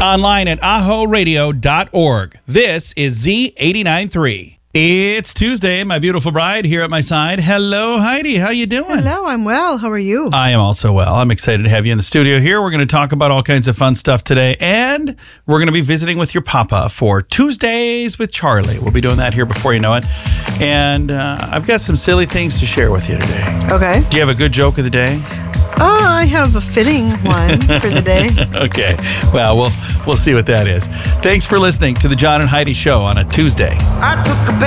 Online at ahoradio.org. This is Z89.3. It's Tuesday. My beautiful bride here at my side. Hello, Heidi. How you doing? Hello, I'm well. How are you? I am also well. I'm excited to have you in the studio here. We're going to talk about all kinds of fun stuff today, and we're going to be visiting with your papa for Tuesdays with Charlie. We'll be doing that here before you know it. And I've got some silly things to share with you today. Okay. Do you have a good joke of the day? I have a fitting one for the day. Okay. Well, we'll see what that is. Thanks for listening to the John and Heidi Show on a Tuesday. I took a